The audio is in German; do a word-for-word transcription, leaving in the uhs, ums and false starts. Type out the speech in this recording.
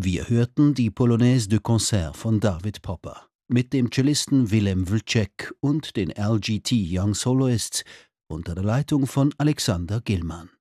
Wir hörten die Polonaise de Concert von David Popper mit dem Cellisten Willem Vlcek und den L G T Young Soloists unter der Leitung von Alexander Gilman.